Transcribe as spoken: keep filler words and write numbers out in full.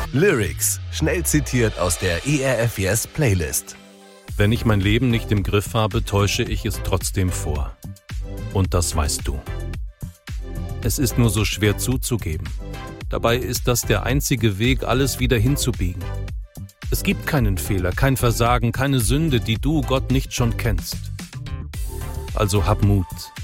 Lyrics, schnell zitiert aus der E R F Yes Playlist. Wenn ich mein Leben nicht im Griff habe, täusche ich es trotzdem vor. Und das weißt du. Es ist nur so schwer zuzugeben. Dabei ist das der einzige Weg, alles wieder hinzubiegen. Es gibt keinen Fehler, kein Versagen, keine Sünde, die du, Gott, nicht schon kennst. Also hab Mut.